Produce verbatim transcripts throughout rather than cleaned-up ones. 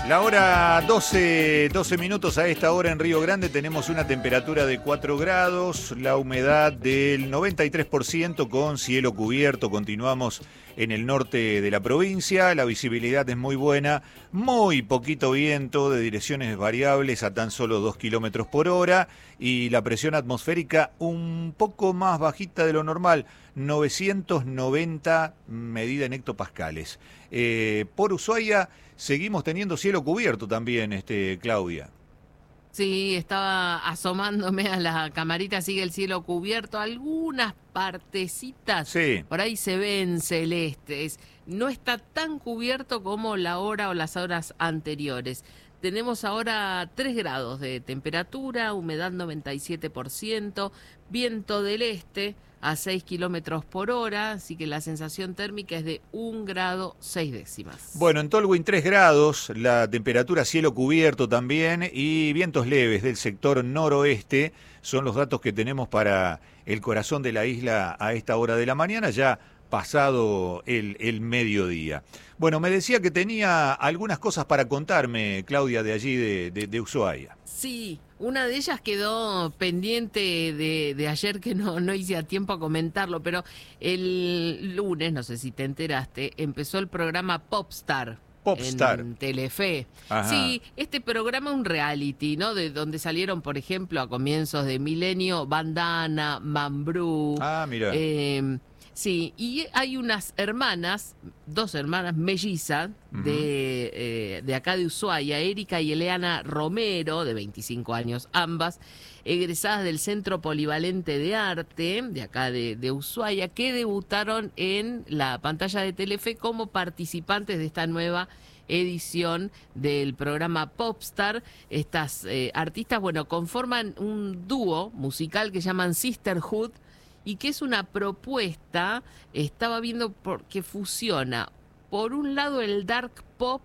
La hora doce, doce minutos a esta hora en Río Grande tenemos una temperatura de cuatro grados, la humedad del noventa y tres por ciento con cielo cubierto, continuamos en el norte de la provincia, la visibilidad es muy buena, muy poquito viento de direcciones variables a tan solo dos kilómetros por hora y la presión atmosférica un poco más bajita de lo normal, novecientos noventa medida en hectopascales. Eh, por Ushuaia seguimos teniendo cielo cubierto también, este, Claudia. Sí, estaba asomándome a la camarita, sigue el cielo cubierto, algunas partecitas Sí. por ahí se ven celestes, no está tan cubierto como la hora o las horas anteriores. Tenemos ahora tres grados de temperatura, humedad noventa y siete por ciento, viento del este a seis kilómetros por hora, así que la sensación térmica es de un grado seis décimas. Bueno, en Tolwyn tres grados, la temperatura cielo cubierto también y vientos leves del sector noroeste son los datos que tenemos para el corazón de la isla a esta hora de la mañana, ya pasado el, el mediodía. Bueno, me decía que tenía algunas cosas para contarme, Claudia, de allí de, de, de Ushuaia. Sí, una de ellas quedó pendiente de, de ayer que no, no hice a tiempo a comentarlo, pero el lunes, no sé si te enteraste, empezó el programa Popstar. Popstar. En Telefe. Ajá. Sí, este programa es un reality, ¿no? De donde salieron, por ejemplo, a comienzos de milenio, Bandana, Mambrú. Ah, mira. Eh, Sí, y hay unas hermanas, dos hermanas mellizas de, uh-huh. eh, de acá de Ushuaia, Erika y Eleana Romero, de veinticinco años ambas, egresadas del Centro Polivalente de Arte, de acá de, de Ushuaia, que debutaron en la pantalla de Telefe como participantes de esta nueva edición del programa Popstar. Estas eh, artistas, bueno, conforman un dúo musical que llaman Sisterhood, y que es una propuesta, estaba viendo por, que fusiona, por un lado el dark pop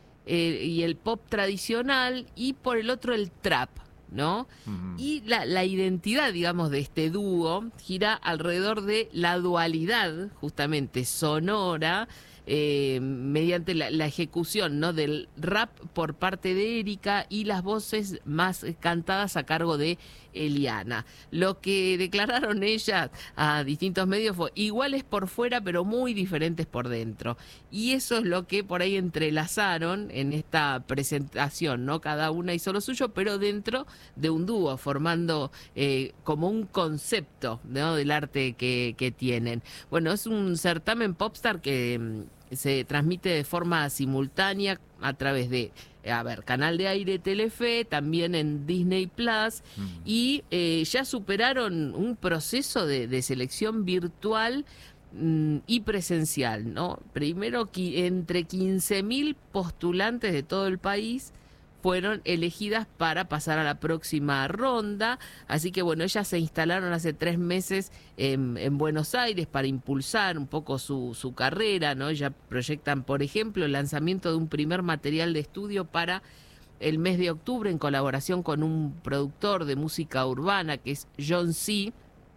eh, y el pop tradicional, y por el otro el trap, ¿no? Uh-huh. Y la, la identidad, digamos, de este dúo gira alrededor de la dualidad, justamente, sonora, Eh, mediante la, la ejecución, ¿no?, del rap por parte de Erika y las voces más cantadas a cargo de Eliana. Lo que declararon ellas a distintos medios fue iguales por fuera pero muy diferentes por dentro, y eso es lo que por ahí entrelazaron en esta presentación, ¿no? Cada una hizo lo suyo pero dentro de un dúo, formando eh, como un concepto, ¿no?, del arte que, que tienen. Bueno, es un certamen Popstar que se transmite de forma simultánea a través de, a ver, canal de aire Telefe, también en Disney Plus, mm. y eh, ya superaron un proceso de, de selección virtual mm, y presencial, ¿no? Primero, qui- entre quince mil postulantes de todo el país fueron elegidas para pasar a la próxima ronda, así que bueno, ellas se instalaron hace tres meses en, en Buenos Aires para impulsar un poco su, su carrera, ¿no? Ya proyectan, por ejemplo, el lanzamiento de un primer material de estudio para el mes de octubre en colaboración con un productor de música urbana que es John C.,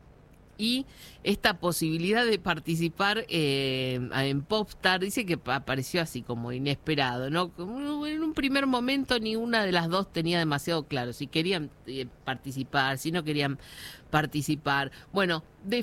y esta posibilidad de participar eh, en Popstar, dice que apareció así como inesperado, ¿no? En un primer momento ni una de las dos tenía demasiado claro si querían eh, participar, si no querían participar. Bueno, de,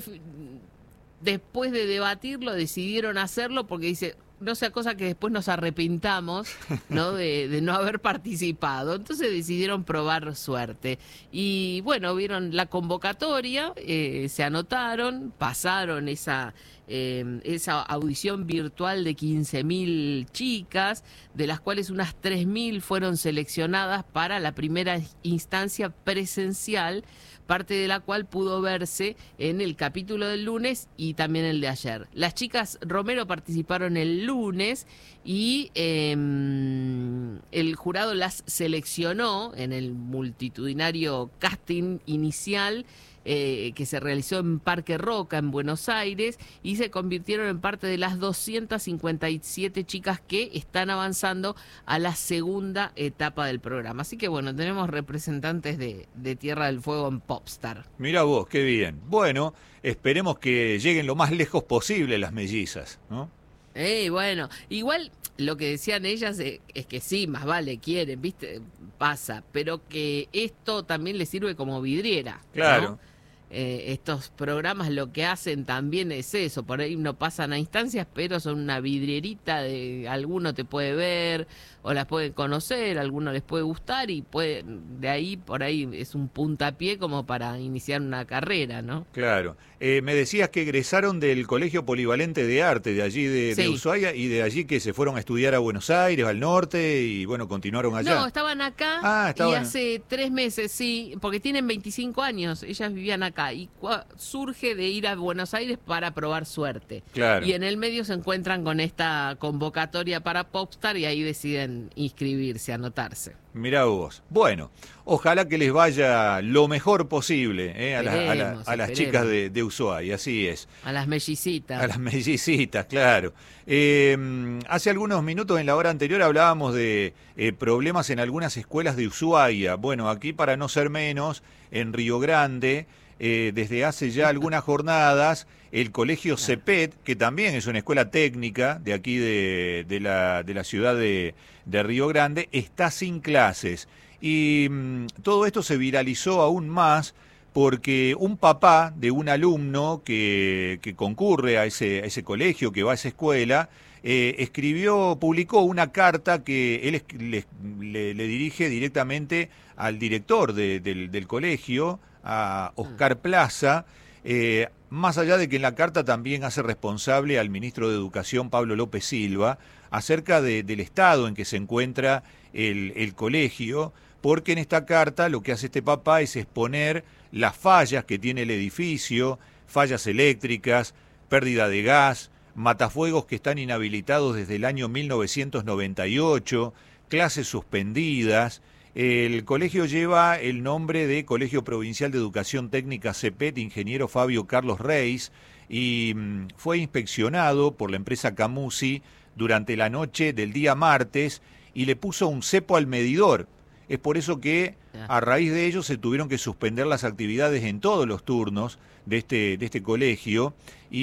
después de debatirlo decidieron hacerlo porque dice, no sea cosa que después nos arrepintamos, ¿no?, de, de no haber participado. Entonces decidieron probar suerte. Y bueno, vieron la convocatoria, eh, se anotaron, pasaron esa, eh, esa audición virtual de quince mil chicas, de las cuales unas tres mil fueron seleccionadas para la primera instancia presencial, parte de la cual pudo verse en el capítulo del lunes y también el de ayer. Las chicas Romero participaron el lunes y eh, el jurado las seleccionó en el multitudinario casting inicial eh, que se realizó en Parque Roca, en Buenos Aires, y se convirtieron en parte de las doscientas cincuenta y siete chicas que están avanzando a la segunda etapa del programa. Así que bueno, tenemos representantes de, de Tierra del Fuego en Popstar. Mira vos, qué bien. Bueno, esperemos que lleguen lo más lejos posible las mellizas, ¿no? Eh, bueno, igual lo que decían ellas es, es que sí, más vale, quieren, ¿viste? Pasa, pero que esto también les sirve como vidriera, Claro. ¿no? Eh, estos programas lo que hacen también es eso, por ahí no pasan a instancias, pero son una vidrierita de alguno te puede ver o las puede conocer, alguno les puede gustar y puede, de ahí por ahí es un puntapié como para iniciar una carrera, ¿no? Claro. Eh, me decías que egresaron del Colegio Polivalente de Arte, de allí de, de Sí. Ushuaia, y de allí que se fueron a estudiar a Buenos Aires, al norte, y bueno, continuaron allá. No, estaban acá Ah, y estaban- hace tres meses, sí, porque tienen veinticinco años, ellas vivían acá y cua- surge de ir a Buenos Aires para probar suerte. Claro. Y en el medio se encuentran con esta convocatoria para Popstar y ahí deciden inscribirse, anotarse. Mirá vos. Bueno, ojalá que les vaya lo mejor posible eh, a, la- a la- Esperemos, a las esperemos. chicas de, de Ushuaia, así es. A las mellicitas. A las mellicitas, claro. Eh, hace algunos minutos en la hora anterior hablábamos de eh, problemas en algunas escuelas de Ushuaia. Bueno, aquí para no ser menos, en Río Grande, eh, desde hace ya algunas jornadas, el colegio Claro. CEPET, que también es una escuela técnica de aquí de, de la, de la ciudad de, de Río Grande, está sin clases. Y mm, todo esto se viralizó aún más porque un papá de un alumno que, que concurre a ese, a ese colegio, que va a esa escuela, eh, escribió, publicó una carta que él es- le, le- le dirige directamente al director de- del, del colegio, a Oscar Plaza, eh, más allá de que en la carta también hace responsable al ministro de Educación, Pablo López Silva, acerca de- del estado en que se encuentra el, el colegio, porque en esta carta lo que hace este papá es exponer las fallas que tiene el edificio, fallas eléctricas, pérdida de gas, matafuegos que están inhabilitados desde el año mil novecientos noventa y ocho, clases suspendidas. El colegio lleva el nombre de Colegio Provincial de Educación Técnica CEPET, ingeniero Fabio Carlos Reis, y mm, fue inspeccionado por la empresa Camusi durante la noche del día martes y le puso un cepo al medidor. Es por eso que a raíz de ello se tuvieron que suspender las actividades en todos los turnos de este, de este colegio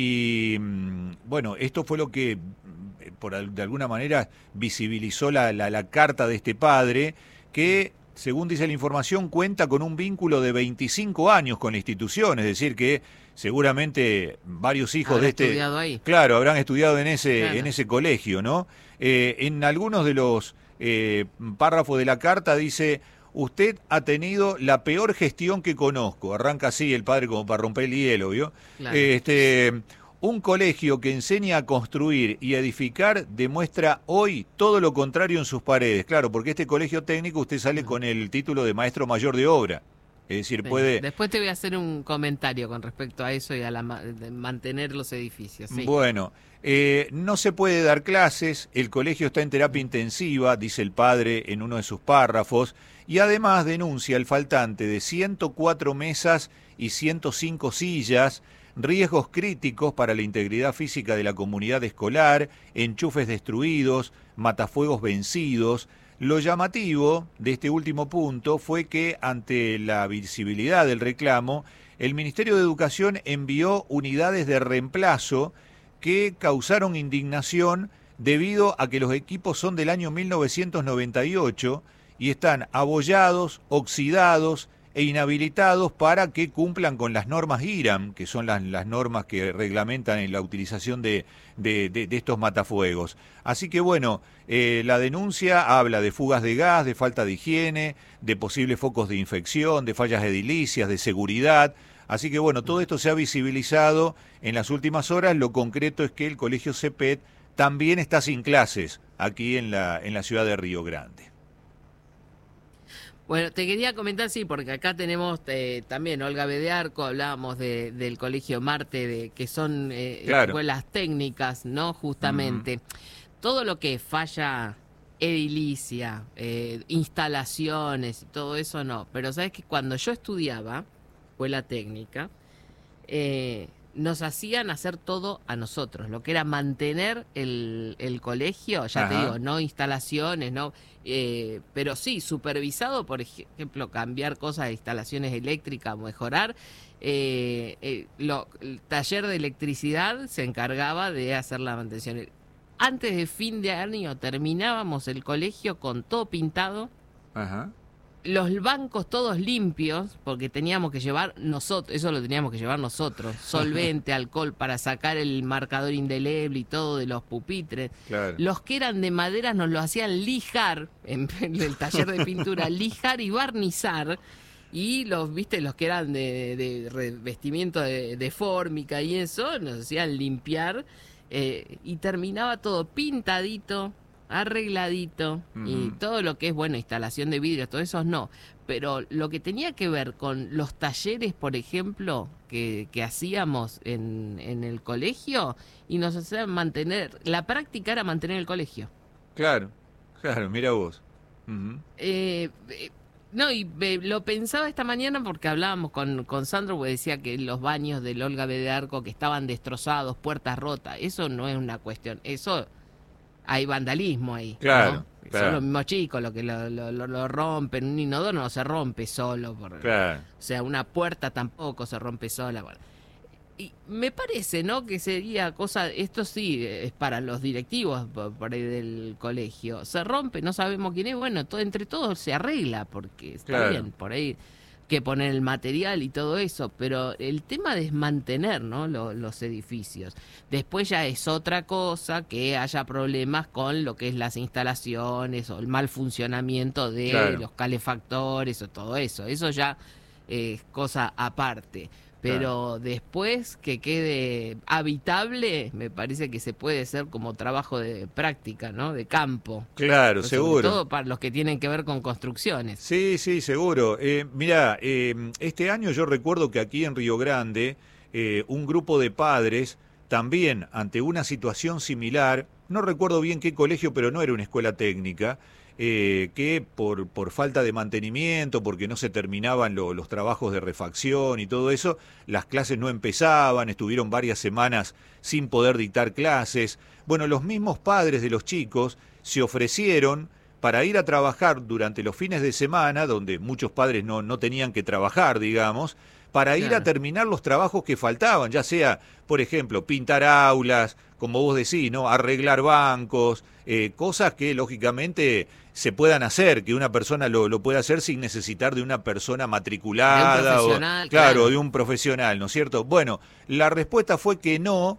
y mm, bueno, esto fue lo que mm, por, al- de alguna manera visibilizó la, la, la carta de este padre que, según dice la información, cuenta con un vínculo de veinticinco años con la institución, es decir que seguramente varios hijos Habrá de este... estudiado ahí. Claro, habrán estudiado en ese, Claro. en ese colegio, ¿no? Eh, en algunos de los eh, párrafos de la carta dice, usted ha tenido la peor gestión que conozco. Arranca así el padre como para romper el hielo, ¿vio? Claro. Este, un colegio que enseña a construir y edificar demuestra hoy todo lo contrario en sus paredes. Claro, porque este colegio técnico usted sale con el título de maestro mayor de obra. Es decir, Sí. puede... Después te voy a hacer un comentario con respecto a eso y a la ma- de mantener los edificios. Sí. Bueno, eh, no se puede dar clases, el colegio está en terapia intensiva, dice el padre en uno de sus párrafos, y además denuncia el faltante de ciento cuatro mesas y ciento cinco sillas, riesgos críticos para la integridad física de la comunidad escolar, enchufes destruidos, matafuegos vencidos. Lo llamativo de este último punto fue que ante la visibilidad del reclamo, el Ministerio de Educación envió unidades de reemplazo que causaron indignación debido a que los equipos son del año mil novecientos noventa y ocho y están abollados, oxidados e inhabilitados para que cumplan con las normas IRAM, que son las, las normas que reglamentan en la utilización de, de, de, de estos matafuegos. Así que bueno, eh, la denuncia habla de fugas de gas, de falta de higiene, de posibles focos de infección, de fallas edilicias, de seguridad. Así que bueno, todo esto se ha visibilizado en las últimas horas. Lo concreto es que el colegio CEPET también está sin clases aquí en la, en la ciudad de Río Grande. Bueno, te quería comentar, sí, porque acá tenemos eh, también Olga Bediarco, hablábamos de, del Colegio Marte, de que son eh, Claro. escuelas técnicas, ¿no? Justamente. Todo lo que falla edilicia, eh, instalaciones y todo eso, no. Pero sabes que cuando yo estudiaba, escuela técnica, eh, nos hacían hacer todo a nosotros, lo que era mantener el, el colegio, ya te Ajá. digo, no instalaciones, no, eh, pero sí, supervisado, por ejemplo, cambiar cosas de instalaciones eléctricas, mejorar. Eh, eh, lo, el taller de electricidad se encargaba de hacer la mantención. antes de fin de año terminábamos el colegio con todo pintado. Ajá. Los bancos todos limpios, porque teníamos que llevar nosotros, eso lo teníamos que llevar nosotros, solvente, alcohol para sacar el marcador indeleble y todo de los pupitres. Claro. Los que eran de madera nos lo hacían lijar, en, en el taller de pintura, lijar y barnizar. Y los, viste, los que eran de, de revestimiento de, de fórmica y eso, nos hacían limpiar eh, y terminaba todo pintadito, arregladito, uh-huh. y todo lo que es, bueno, instalación de vidrios, todo eso no, pero lo que tenía que ver con los talleres, por ejemplo, que, que hacíamos en, en el colegio, y nos hacían mantener, la práctica era mantener el colegio. Claro, claro, mira vos. Uh-huh. Eh, eh, no, y eh, lo pensaba esta mañana porque hablábamos con, con Sandro, porque decía que los baños del Olga B de Arco que estaban destrozados, puertas rotas, eso no es una cuestión, eso... Hay vandalismo ahí, claro, ¿no? Claro. Son los mismos chicos los que lo, lo, lo, lo rompen. Un inodoro no se rompe solo. Por, claro. O sea, una puerta tampoco se rompe sola. Bueno. Y me parece, ¿no? Que sería cosa... Esto sí es para los directivos por, por ahí del colegio. Se rompe, no sabemos quién es. Bueno, todo, entre todos se arregla porque está claro. bien. Por ahí que poner el material y todo eso, pero el tema de mantener, ¿no? Los, los edificios. Después ya es otra cosa que haya problemas con lo que es las instalaciones o el mal funcionamiento de claro. los calefactores o todo eso. Eso ya es cosa aparte. Pero claro. después que quede habitable, me parece que se puede hacer como trabajo de práctica, ¿no? De campo. Claro, Sobre seguro. todo para los que tienen que ver con construcciones. Sí, sí, seguro. Eh, mirá, eh, este año yo recuerdo que aquí en Río Grande, eh, un grupo de padres, también ante una situación similar, no recuerdo bien qué colegio, pero no era una escuela técnica, Eh, que por, por falta de mantenimiento, porque no se terminaban lo, los trabajos de refacción y todo eso, las clases no empezaban, estuvieron varias semanas sin poder dictar clases. Bueno, los mismos padres de los chicos se ofrecieron para ir a trabajar durante los fines de semana, donde muchos padres no, no tenían que trabajar, digamos, para ir claro. a terminar los trabajos que faltaban, ya sea, por ejemplo, pintar aulas, como vos decís, ¿no? Arreglar bancos, eh, cosas que lógicamente se puedan hacer, que una persona lo, lo pueda hacer sin necesitar de una persona matriculada, de un profesional, o, claro, claro, de un profesional, ¿no es cierto? Bueno, la respuesta fue que no,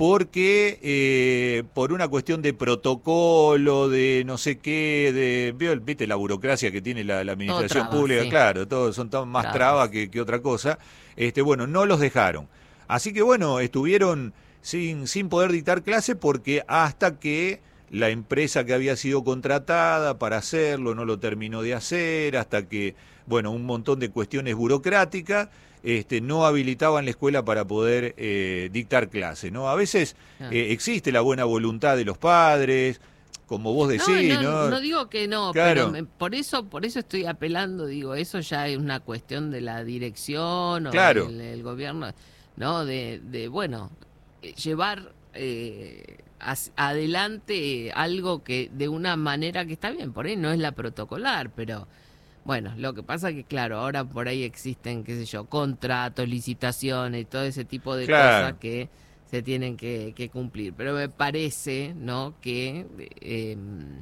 porque eh, por una cuestión de protocolo, de no sé qué, de viste la burocracia que tiene la, la administración traba, pública, sí. claro, todos son tan más trabas traba que, que otra cosa. Este, bueno, no los dejaron. Así que bueno, estuvieron sin, sin poder dictar clase porque hasta que la empresa que había sido contratada para hacerlo no lo terminó de hacer, hasta que, bueno, un montón de cuestiones burocráticas, este, no habilitaban la escuela para poder eh, dictar clase, ¿no? A veces ah. eh, existe la buena voluntad de los padres, como vos decís, no, no, ¿no? No digo que no, claro. pero me, por eso por eso estoy apelando, digo, eso ya es una cuestión de la dirección o claro. del el gobierno, ¿no? De, de bueno, llevar eh, adelante algo que de una manera que está bien, por ahí no es la protocolar, pero bueno, lo que pasa que claro, ahora por ahí existen, qué sé yo, contratos, licitaciones y todo ese tipo de claro. cosas que se tienen que, que cumplir, pero me parece, ¿no?, que eh,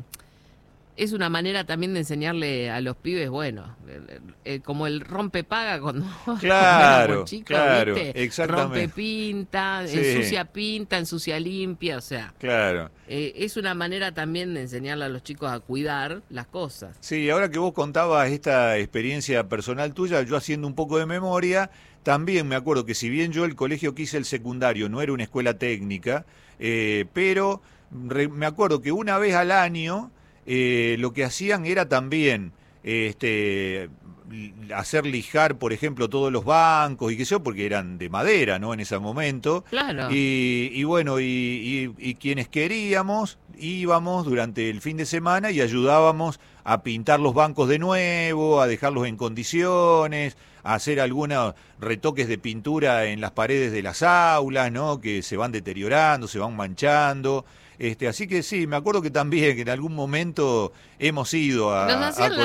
es una manera también de enseñarle a los pibes, bueno, eh, eh, como el rompe paga cuando claro, chicos, claro, ¿viste? exactamente. Rompe pinta, sí. ensucia pinta, ensucia limpia, o sea, claro. eh, es una manera también de enseñarle a los chicos a cuidar las cosas. Sí, ahora que vos contabas esta experiencia personal tuya, yo haciendo un poco de memoria, también me acuerdo que si bien yo el colegio que hice el secundario no era una escuela técnica, eh, pero re, me acuerdo que una vez al año eh, lo que hacían era también eh, este, hacer lijar, por ejemplo, todos los bancos y qué sé yo, porque eran de madera, ¿no? En ese momento. Claro. Y, y bueno, y, y, y quienes queríamos íbamos durante el fin de semana y ayudábamos a pintar los bancos de nuevo, a dejarlos en condiciones, a hacer algunos retoques de pintura en las paredes de las aulas, ¿no? Que se van deteriorando, se van manchando. Este, así que sí, me acuerdo que también que en algún momento hemos ido a, a